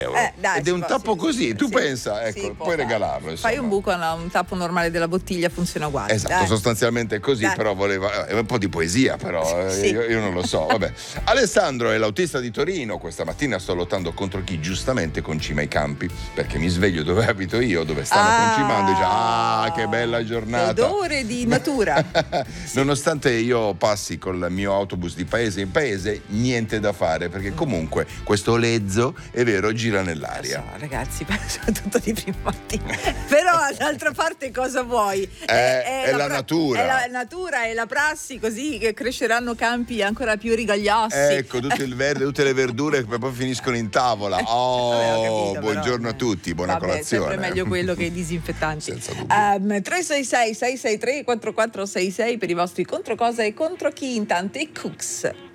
Dai, ed è un tappo così, tu pensa, ecco, puoi regalarlo, insomma. Fai un buco, un tappo normale della bottiglia funziona uguale. Esatto, sostanzialmente è così, però voleva un po' di poesia, però io non lo so, vabbè. Alessandro è l'autista di Torino, questa mattina sto lottando contro chi giustamente concima i campi, perché mi sveglio dove abito io, dove stanno concimando, e dice che bella giornata. Odore di natura. Nonostante io passi col mio autobus di paese in paese, niente da fare, perché comunque questo lezzo, è vero, gira nell'aria. Ragazzi, soprattutto di prima mattina. Però d'altra parte cosa vuoi? È la natura. È la natura, è la prassi, così che cresceranno campi ancora più rigogliosi. Ecco, tutto il verde, tutte le verdure che poi finiscono in tavola. Buongiorno a tutti, buona colazione. Sempre meglio quello che i disinfettanti. Senza dubbio. 366 663 4466 per i vostri contro cosa e contro chi. Intanto i Cooks.